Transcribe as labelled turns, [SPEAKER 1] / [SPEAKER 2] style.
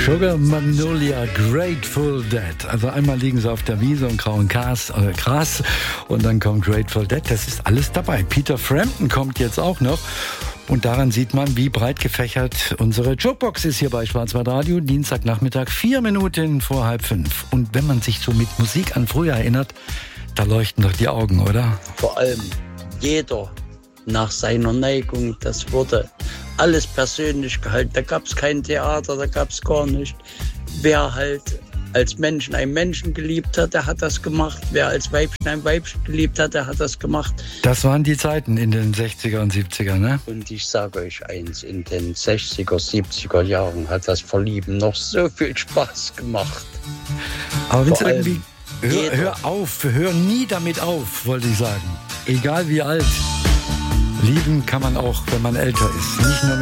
[SPEAKER 1] Sugar Magnolia, Grateful Dead. Also einmal liegen sie auf der Wiese und grauen Gras und dann kommt Grateful Dead. Das ist alles dabei. Peter Frampton kommt jetzt auch noch. Und daran sieht man, wie breit gefächert unsere Jukebox ist hier bei Schwarzwald Radio. Dienstagnachmittag, 4 Minuten vor 4:30. Und wenn man sich so mit Musik an früher erinnert, da leuchten doch die Augen, oder?
[SPEAKER 2] Vor allem jeder nach seiner Neigung. Das wurde alles persönlich gehalten. Da gab es kein Theater, da gab es gar nicht. Wer halt als Menschen einen Menschen geliebt hat, der hat das gemacht. Wer als Weibchen ein Weibchen geliebt hat, der hat das gemacht.
[SPEAKER 1] Das waren die Zeiten in den 60er und 70er, ne?
[SPEAKER 2] Und ich sage euch eins, in den 60er, 70er Jahren hat das Verlieben noch so viel Spaß gemacht.
[SPEAKER 1] Aber wenn es irgendwie... Hör nie damit auf, wollte ich sagen. Egal wie alt. Lieben kann man auch, wenn man älter ist. Nicht nur